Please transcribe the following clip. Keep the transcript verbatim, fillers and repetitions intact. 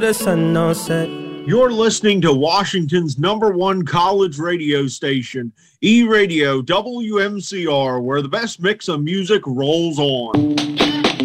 The sun no set. You're listening to Washington's number one college radio station, E-Radio W M C R, where the best mix of music rolls on.